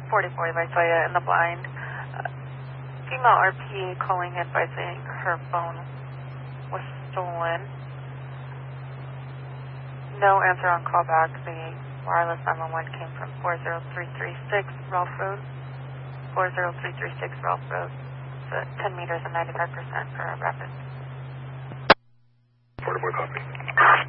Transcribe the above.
4040 Visalia in the blind. Female RP calling advising her phone was stolen. No answer on callback. The wireless 911 came from 40336 Ralph Road. 40336 Ralph Road. So 10 meters and 95% for a rapid. 44 copy.